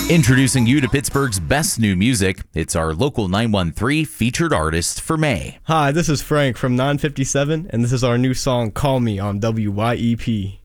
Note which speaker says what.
Speaker 1: Introducing you to Pittsburgh's best new music. It's our local 913 featured artist for May.
Speaker 2: Hi, this is Frank from 957, and this is our new song, Call Me, on WYEP.